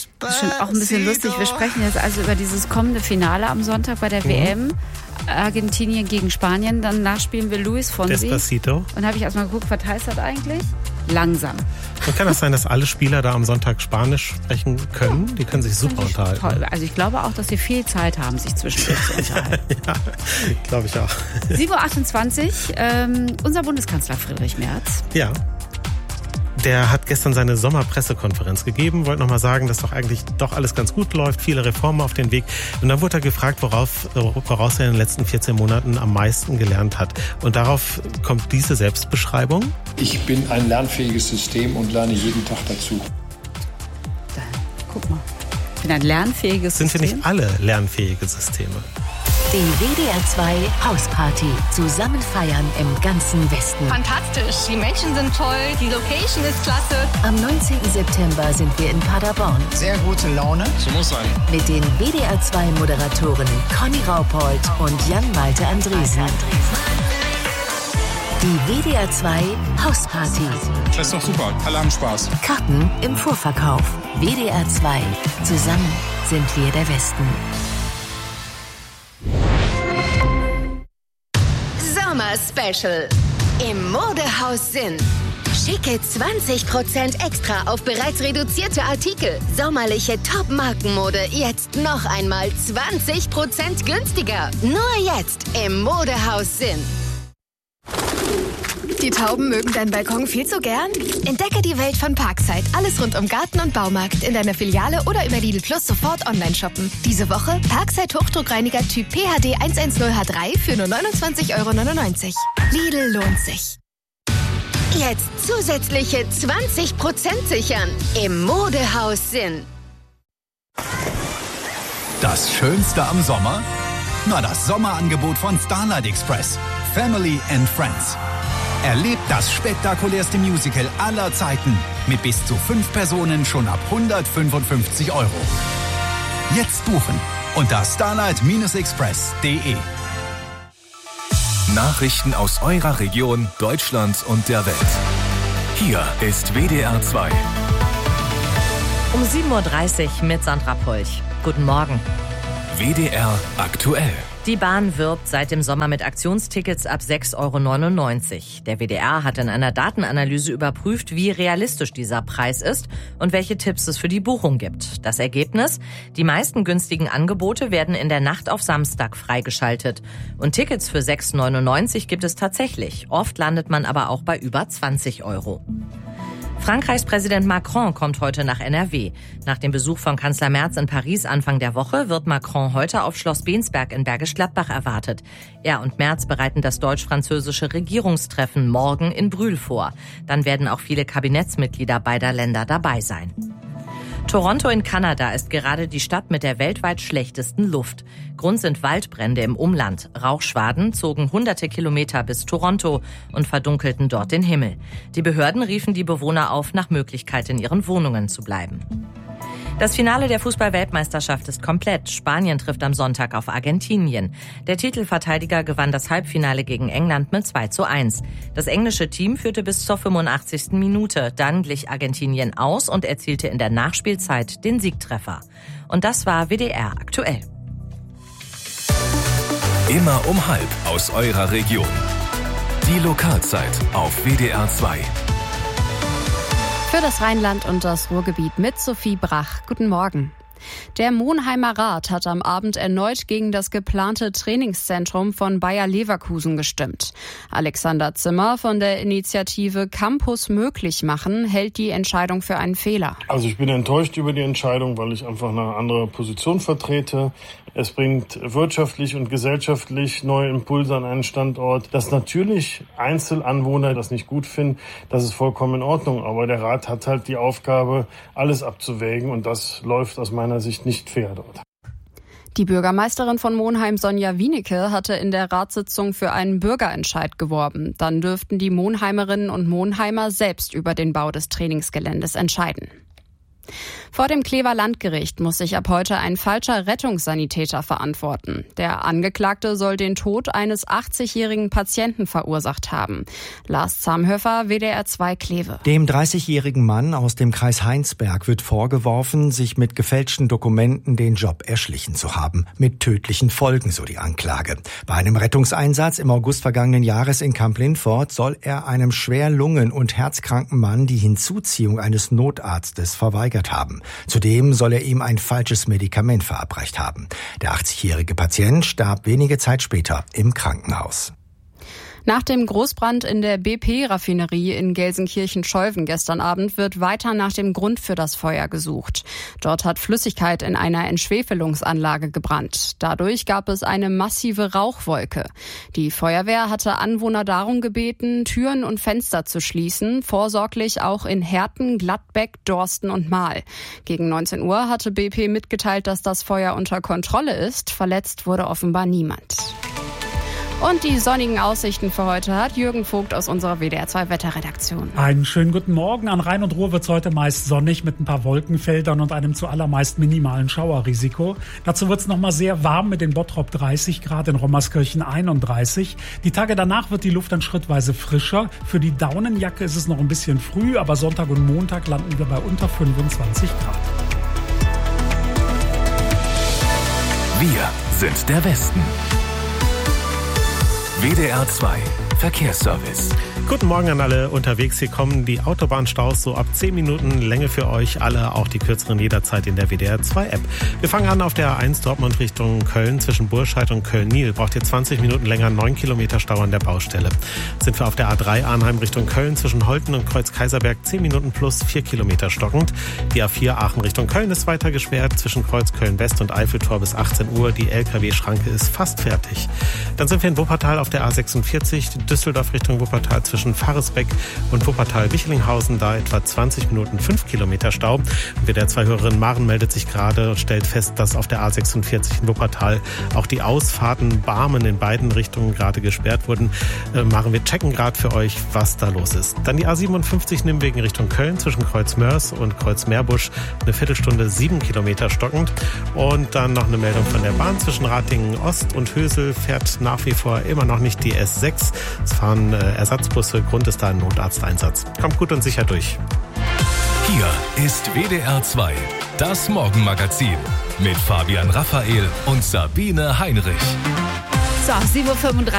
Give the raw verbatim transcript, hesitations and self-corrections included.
Das ist schon auch ein bisschen lustig. Wir sprechen jetzt also über dieses kommende Finale am Sonntag bei der mhm. W M. Argentinien gegen Spanien. Danach spielen wir Luis Fonsi. Despacito. Und habe ich erstmal geguckt, was heißt das eigentlich? Langsam. Und kann das sein, dass alle Spieler da am Sonntag Spanisch sprechen können? Ja, die können sich super unterhalten. Toll. Also ich glaube auch, dass sie viel Zeit haben, sich zwischendurch zu unterhalten. Ja, glaube ich auch. sieben Uhr achtundzwanzig, ähm, unser Bundeskanzler Friedrich Merz. Ja. Der hat gestern seine Sommerpressekonferenz gegeben, wollte nochmal sagen, dass doch eigentlich doch alles ganz gut läuft, viele Reformen auf den Weg. Und dann wurde er gefragt, worauf, woraus er in den letzten vierzehn Monaten am meisten gelernt hat. Und darauf kommt diese Selbstbeschreibung. Ich bin ein lernfähiges System und lerne jeden Tag dazu. Da, guck mal, ich bin ein lernfähiges Sind System. Sind wir nicht alle lernfähige Systeme? Die W D R zwei Hausparty. Zusammen feiern im ganzen Westen. Fantastisch. Die Menschen sind toll. Die Location ist klasse. Am neunzehnten September sind wir in Paderborn. Sehr gute Laune. So muss sein. Mit den W D R zwei Moderatoren Conny Raupold und Jan-Malte Andresen. Die W D R zwei Hausparty. Das ist doch super. Alle haben Spaß. Karten im Vorverkauf. W D R zwei. Zusammen sind wir der Westen. Special. Im Modehaus Sinn. Schicke zwanzig Prozent extra auf bereits reduzierte Artikel. Sommerliche Top-Markenmode jetzt noch einmal zwanzig Prozent günstiger. Nur jetzt im Modehaus Sinn. Die Tauben mögen deinen Balkon viel zu gern? Entdecke die Welt von Parkside. Alles rund um Garten und Baumarkt in deiner Filiale oder über Lidl Plus sofort online shoppen. Diese Woche Parkside Hochdruckreiniger Typ P H D hundertzehn H drei für nur neunundzwanzig Euro neunundneunzig. Lidl lohnt sich. Jetzt zusätzliche zwanzig Prozent sichern im Modehaus Sinn. Das Schönste am Sommer? Na, das Sommerangebot von Starlight Express. Family and Friends. Erlebt das spektakulärste Musical aller Zeiten mit bis zu fünf Personen schon ab hundertfünfundfünfzig Euro. Jetzt buchen unter starlight express punkt de. Nachrichten aus eurer Region, Deutschland und der Welt. Hier ist W D R zwei. Um sieben Uhr dreißig mit Sandra Polch. Guten Morgen. W D R aktuell. Die Bahn wirbt seit dem Sommer mit Aktionstickets ab sechs Euro neunundneunzig. Der W D R hat in einer Datenanalyse überprüft, wie realistisch dieser Preis ist und welche Tipps es für die Buchung gibt. Das Ergebnis? Die meisten günstigen Angebote werden in der Nacht auf Samstag freigeschaltet. Und Tickets für sechs Euro neunundneunzig gibt es tatsächlich. Oft landet man aber auch bei über zwanzig Euro. Frankreichs Präsident Macron kommt heute nach N R W. Nach dem Besuch von Kanzler Merz in Paris Anfang der Woche wird Macron heute auf Schloss Bensberg in Bergisch Gladbach erwartet. Er und Merz bereiten das deutsch-französische Regierungstreffen morgen in Brühl vor. Dann werden auch viele Kabinettsmitglieder beider Länder dabei sein. Toronto in Kanada ist gerade die Stadt mit der weltweit schlechtesten Luft. Grund sind Waldbrände im Umland. Rauchschwaden zogen hunderte Kilometer bis Toronto und verdunkelten dort den Himmel. Die Behörden riefen die Bewohner auf, nach Möglichkeit in ihren Wohnungen zu bleiben. Das Finale der Fußball-Weltmeisterschaft ist komplett. Spanien trifft am Sonntag auf Argentinien. Der Titelverteidiger gewann das Halbfinale gegen England mit zwei zu eins. Das englische Team führte bis zur fünfundachtzigsten Minute. Dann glich Argentinien aus und erzielte in der Nachspielzeit den Siegtreffer. Und das war W D R aktuell. Immer um halb aus eurer Region. Die Lokalzeit auf W D R zwei. Für das Rheinland und das Ruhrgebiet mit Sophie Brach. Guten Morgen. Der Monheimer Rat hat am Abend erneut gegen das geplante Trainingszentrum von Bayer Leverkusen gestimmt. Alexander Zimmer von der Initiative Campus möglich machen hält die Entscheidung für einen Fehler. Also ich bin enttäuscht über die Entscheidung, weil ich einfach eine andere Position vertrete. Es bringt wirtschaftlich und gesellschaftlich neue Impulse an einen Standort. Dass natürlich Einzelanwohner das nicht gut finden, das ist vollkommen in Ordnung. Aber der Rat hat halt die Aufgabe, alles abzuwägen und das läuft aus meiner Sicht nicht fair dort. Die Bürgermeisterin von Monheim, Sonja Wienicke, hatte in der Ratssitzung für einen Bürgerentscheid geworben. Dann dürften die Monheimerinnen und Monheimer selbst über den Bau des Trainingsgeländes entscheiden. Vor dem Klever Landgericht muss sich ab heute ein falscher Rettungssanitäter verantworten. Der Angeklagte soll den Tod eines achtzigjährigen Patienten verursacht haben. Lars Zamhöfer, W D R zwei Kleve. Dem dreißigjährigen Mann aus dem Kreis Heinsberg wird vorgeworfen, sich mit gefälschten Dokumenten den Job erschlichen zu haben. Mit tödlichen Folgen, so die Anklage. Bei einem Rettungseinsatz im August vergangenen Jahres in Kamp-Lintfort soll er einem schwer lungen- und herzkranken Mann die Hinzuziehung eines Notarztes verweigert haben. Zudem soll er ihm ein falsches Medikament verabreicht haben. Der achtzigjährige Patient starb wenige Zeit später im Krankenhaus. Nach dem Großbrand in der B P-Raffinerie in Gelsenkirchen-Scholven gestern Abend wird weiter nach dem Grund für das Feuer gesucht. Dort hat Flüssigkeit in einer Entschwefelungsanlage gebrannt. Dadurch gab es eine massive Rauchwolke. Die Feuerwehr hatte Anwohner darum gebeten, Türen und Fenster zu schließen, vorsorglich auch in Herten, Gladbeck, Dorsten und Mahl. Gegen neunzehn Uhr hatte B P mitgeteilt, dass das Feuer unter Kontrolle ist. Verletzt wurde offenbar niemand. Und die sonnigen Aussichten für heute hat Jürgen Vogt aus unserer W D R zwei Wetterredaktion. Einen schönen guten Morgen. An Rhein und Ruhr wird es heute meist sonnig mit ein paar Wolkenfeldern und einem zuallermeist minimalen Schauerrisiko. Dazu wird es nochmal sehr warm mit den Bottrop dreißig Grad, in Rommerskirchen einunddreißig. Die Tage danach wird die Luft dann schrittweise frischer. Für die Daunenjacke ist es noch ein bisschen früh, aber Sonntag und Montag landen wir bei unter fünfundzwanzig Grad. Wir sind der Westen. W D R zwei Verkehrsservice. Guten Morgen an alle unterwegs. Hier kommen die Autobahnstaus so ab zehn Minuten Länge für euch alle, auch die kürzeren jederzeit in der W D R zwei App. Wir fangen an auf der A eins Dortmund Richtung Köln zwischen Burscheid und Köln-Niel. Braucht ihr zwanzig Minuten länger, neun Kilometer Stau an der Baustelle. Sind wir auf der A drei Arnheim Richtung Köln zwischen Holten und Kreuz-Kaiserberg zehn Minuten plus vier Kilometer stockend. Die A vier Aachen Richtung Köln ist weiter gesperrt zwischen Kreuz Köln-West und Eiffeltor bis achtzehn Uhr. Die L K W-Schranke ist fast fertig. Dann sind wir in Wuppertal auf der A sechsundvierzig, Düsseldorf Richtung Wuppertal zwischen Pfarresbeck und Wuppertal-Wichelinghausen, da etwa zwanzig Minuten fünf Kilometer Stau. W D R zwei Hörerin Maren meldet sich gerade und stellt fest, dass auf der A sechsundvierzig in Wuppertal auch die Ausfahrten Barmen in beiden Richtungen gerade gesperrt wurden. Äh, Maren, wir checken gerade für euch, was da los ist. Dann die A siebenundfünfzig Nimwegen Richtung Köln zwischen Kreuz-Mörs und Kreuz-Meerbusch, eine Viertelstunde sieben Kilometer stockend. Und dann noch eine Meldung von der Bahn zwischen Ratingen Ost und Hösel fährt nach wie vor immer noch nicht die S sechs. Es fahren äh, Ersatzbusse. Grund ist da ein Notarzteinsatz. Kommt gut und sicher durch. Hier ist W D R zwei, das Morgenmagazin mit Fabian Raphael und Sabine Heinrich. So, sieben Uhr fünfunddreißig.